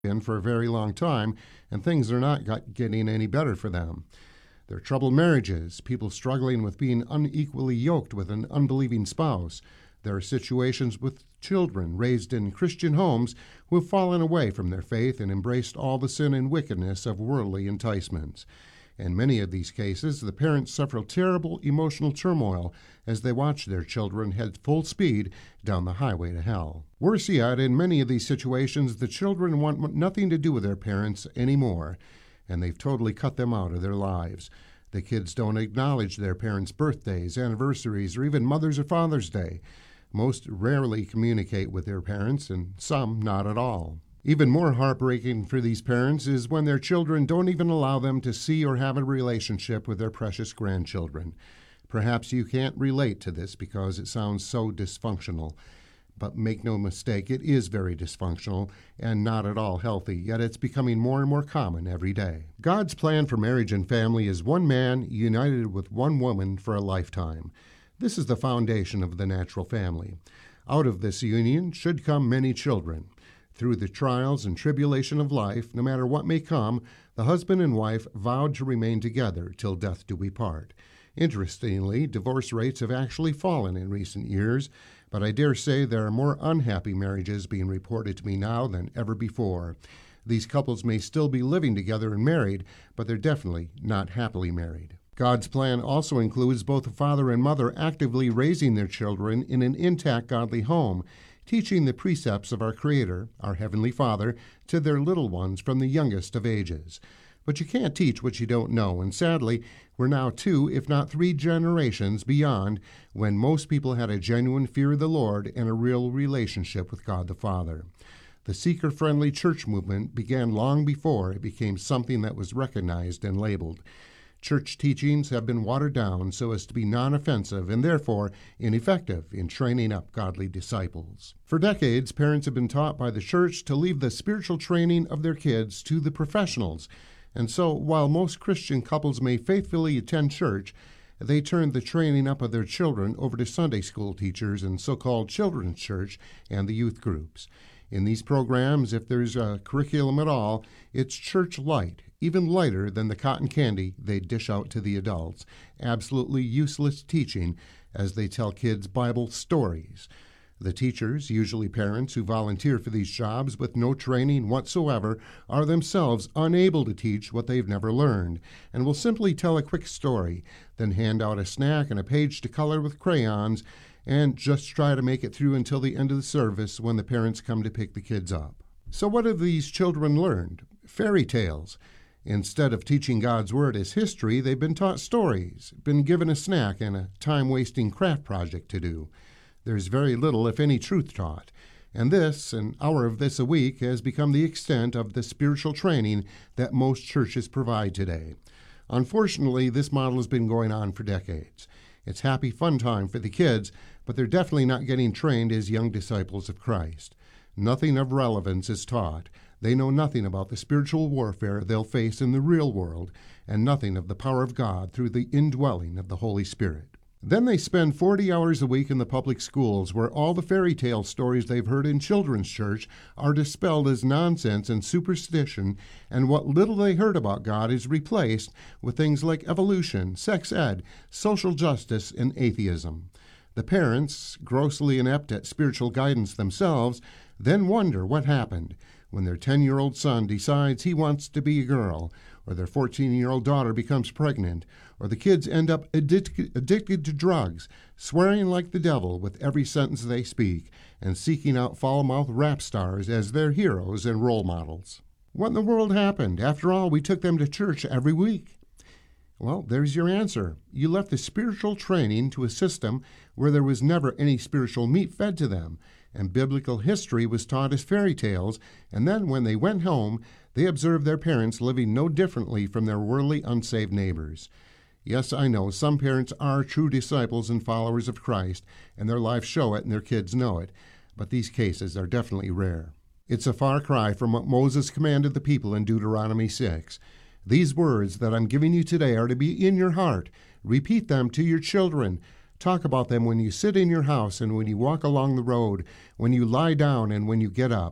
in for a very long time, and things are not getting any better for them. There are troubled marriages, people struggling with being unequally yoked with an unbelieving spouse. There are situations with children raised in Christian homes who have fallen away from their faith and embraced all the sin and wickedness of worldly enticements. In many of these cases, the parents suffer terrible emotional turmoil as they watch their children head full speed down the highway to hell. Worse yet, in many of these situations, the children want nothing to do with their parents anymore, and they've totally cut them out of their lives. The kids don't acknowledge their parents' birthdays, anniversaries, or even Mother's or Father's Day. Most rarely communicate with their parents, and some not at all. Even more heartbreaking for these parents is when their children don't even allow them to see or have a relationship with their precious grandchildren. Perhaps you can't relate to this because it sounds so dysfunctional. But make no mistake, it is very dysfunctional and not at all healthy, yet it's becoming more and more common every day. God's plan for marriage and family is one man united with one woman for a lifetime. This is the foundation of the natural family. Out of this union should come many children. Through the trials and tribulation of life, no matter what may come, the husband and wife vowed to remain together till death do we part. Interestingly, divorce rates have actually fallen in recent years, but I dare say there are more unhappy marriages being reported to me now than ever before. These couples may still be living together and married, but they're definitely not happily married. God's plan also includes both the father and mother actively raising their children in an intact godly home, teaching the precepts of our Creator, our Heavenly Father, to their little ones from the youngest of ages. But you can't teach what you don't know, and sadly, we're now 2, if not 3 generations beyond when most people had a genuine fear of the Lord and a real relationship with God the Father. The seeker-friendly church movement began long before it became something that was recognized and labeled. Church teachings have been watered down so as to be non-offensive and therefore ineffective in training up godly disciples. For decades, parents have been taught by the church to leave the spiritual training of their kids to the professionals. And so, while most Christian couples may faithfully attend church, they turn the training up of their children over to Sunday school teachers and so-called children's church and the youth groups. In these programs, if there's a curriculum at all, it's church light, even lighter than the cotton candy they dish out to the adults. Absolutely useless teaching as they tell kids Bible stories. The teachers, usually parents who volunteer for these jobs with no training whatsoever, are themselves unable to teach what they've never learned, and will simply tell a quick story, then hand out a snack and a page to color with crayons, and just try to make it through until the end of the service when the parents come to pick the kids up. So what have these children learned? Fairy tales. Instead of teaching God's Word as history, they've been taught stories, been given a snack and a time-wasting craft project to do. There's very little, if any, truth taught. And this, an hour of this a week, has become the extent of the spiritual training that most churches provide today. Unfortunately, this model has been going on for decades. It's happy fun time for the kids, but they're definitely not getting trained as young disciples of Christ. Nothing of relevance is taught. They know nothing about the spiritual warfare they'll face in the real world, and nothing of the power of God through the indwelling of the Holy Spirit. Then they spend 40 hours a week in the public schools where all the fairy tale stories they've heard in children's church are dispelled as nonsense and superstition, and what little they heard about God is replaced with things like evolution, sex ed, social justice, and atheism. The parents, grossly inept at spiritual guidance themselves, then wonder what happened when their 10-year-old son decides he wants to be a girl, or their 14-year-old daughter becomes pregnant, or the kids end up addicted to drugs, swearing like the devil with every sentence they speak, and seeking out foul-mouthed rap stars as their heroes and role models. What in the world happened? After all, we took them to church every week. Well, there's your answer. You left the spiritual training to a system where there was never any spiritual meat fed to them, and biblical history was taught as fairy tales, and then when they went home, they observed their parents living no differently from their worldly unsaved neighbors. Yes, I know, some parents are true disciples and followers of Christ, and their lives show it and their kids know it, but these cases are definitely rare. It's a far cry from what Moses commanded the people in Deuteronomy 6. These words that I'm giving you today are to be in your heart. Repeat them to your children. Talk about them when you sit in your house and when you walk along the road, when you lie down and when you get up.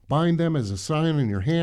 Bind them as a sign in your hand